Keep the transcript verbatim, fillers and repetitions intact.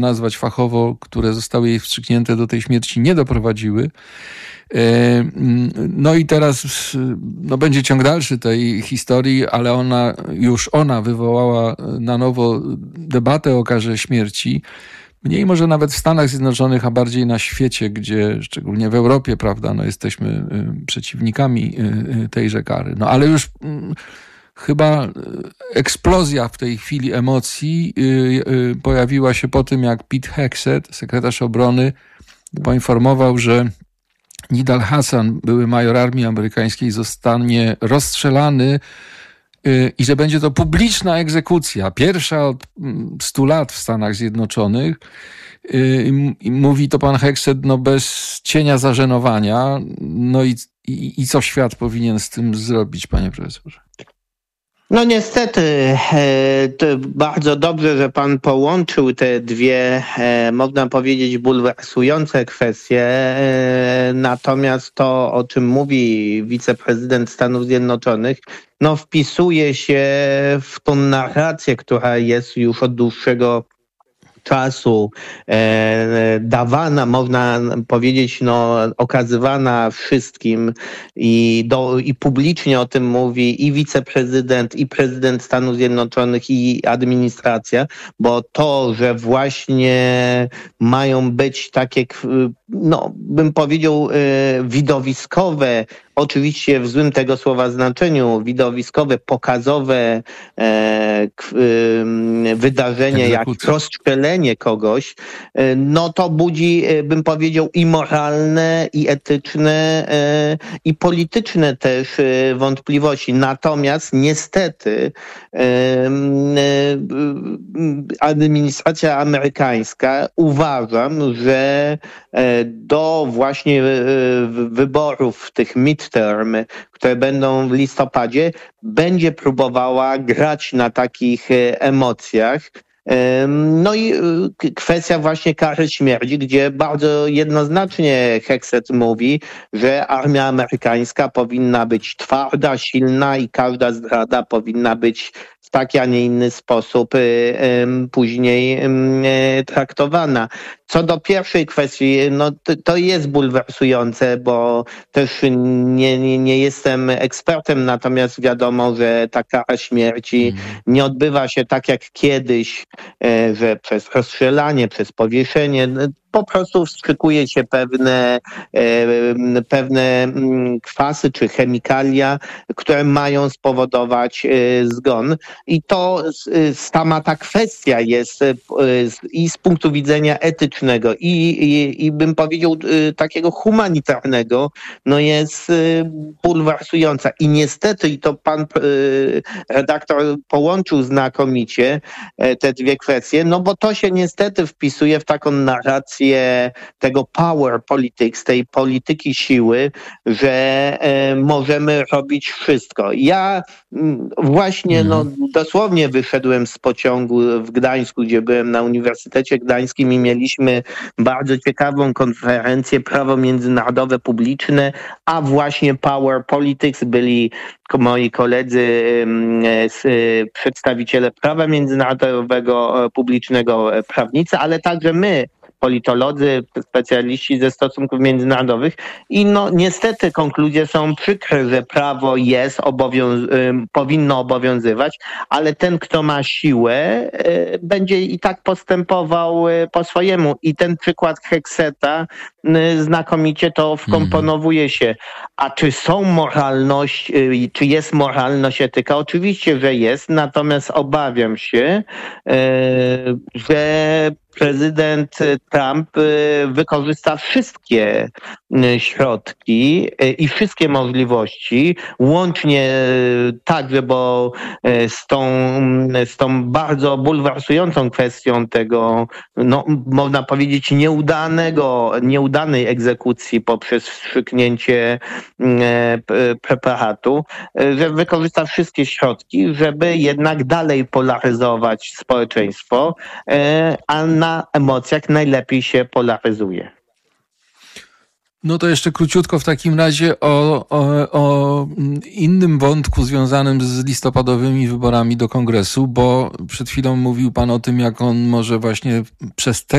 nazwać fachowo, które zostały jej wstrzyknięte, do tej śmierci nie doprowadziły. No i teraz no, będzie ciąg dalszy tej historii, ale ona już ona wywołała na nowo debatę o karze śmierci. Mniej może nawet w Stanach Zjednoczonych, a bardziej na świecie, gdzie szczególnie w Europie, prawda, no jesteśmy przeciwnikami tejże kary. No ale już chyba eksplozja w tej chwili emocji pojawiła się po tym, jak Pete Hegseth, sekretarz obrony, poinformował, że Nidal Hasan, były major armii amerykańskiej, zostanie rozstrzelany i że będzie to publiczna egzekucja, pierwsza od stu lat w Stanach Zjednoczonych. I mówi to pan Hegseth no bez cienia zażenowania. No i, i, i co świat powinien z tym zrobić, panie profesorze? No niestety, to bardzo dobrze, że pan połączył te dwie, można powiedzieć, bulwersujące kwestie. Natomiast to, o czym mówi wiceprezydent Stanów Zjednoczonych, no wpisuje się w tą narrację, która jest już od dłuższego czasu e, dawana, można powiedzieć, no, okazywana wszystkim i, do, i publicznie o tym mówi i wiceprezydent, i prezydent Stanów Zjednoczonych, i administracja, bo to, że właśnie mają być takie, no, bym powiedział, e, widowiskowe, oczywiście w złym tego słowa znaczeniu, widowiskowe, pokazowe e, k, e, wydarzenie, jak rozstrzelenie kogoś, e, no to budzi, e, bym powiedział, i moralne, i etyczne, e, i polityczne też e, wątpliwości. Natomiast niestety e, e, administracja amerykańska, uważam, że e, do właśnie e, wyborów tych midterm, które będą w listopadzie, będzie próbowała grać na takich emocjach. No i kwestia właśnie kary śmierci, gdzie bardzo jednoznacznie Hegseth mówi, że armia amerykańska powinna być twarda, silna i każda zdrada powinna być w taki, a nie inny sposób później traktowana. Co do pierwszej kwestii, no to, to jest bulwersujące, bo też nie, nie, nie jestem ekspertem, natomiast wiadomo, że ta kara śmierci mm. nie odbywa się tak jak kiedyś, że przez rozstrzelanie, przez powieszenie, po prostu wstrzykuje się pewne, e, pewne kwasy czy chemikalia, które mają spowodować e, zgon. I to e, sama ta kwestia jest e, i z punktu widzenia etycznego i, i, i bym powiedział e, takiego humanitarnego, no jest e, bulwersująca. I niestety, i to pan e, redaktor połączył znakomicie e, te dwie kwestie, no bo to się niestety wpisuje w taką narrację tego power politics, tej polityki siły, że e, możemy robić wszystko. Ja m, właśnie mm. no, dosłownie wyszedłem z pociągu w Gdańsku, gdzie byłem na Uniwersytecie Gdańskim i mieliśmy bardzo ciekawą konferencję Prawo Międzynarodowe Publiczne, a właśnie power politics byli moi koledzy, przedstawiciele prawa międzynarodowego, publicznego, prawnicy, ale także my, politolodzy, specjaliści ze stosunków międzynarodowych i no niestety konkluzje są przykre, że prawo jest, obowiąz- powinno obowiązywać, ale ten, kto ma siłę, będzie i tak postępował po swojemu. I ten przykład Hegsetha znakomicie to wkomponowuje się. A czy są moralność, czy jest moralność, etyka? Oczywiście, że jest, natomiast obawiam się, że prezydent Trump wykorzysta wszystkie środki i wszystkie możliwości, łącznie także, bo z tą, z tą bardzo bulwersującą kwestią tego, no, można powiedzieć, nieudanego, nieudanej egzekucji poprzez wstrzyknięcie preparatu, że wykorzysta wszystkie środki, żeby jednak dalej polaryzować społeczeństwo, a na emocjach najlepiej się polaryzuje. No to jeszcze króciutko w takim razie o, o, o innym wątku związanym z listopadowymi wyborami do Kongresu, bo przed chwilą mówił pan o tym, jak on może właśnie przez te